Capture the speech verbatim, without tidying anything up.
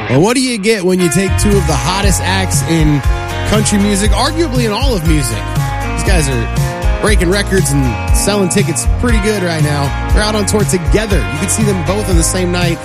Well, what do you get when you take two of the hottest acts in country music, arguably in all of music? These guys are breaking records and selling tickets pretty good right now. They're out on tour together. You can see them both on the same night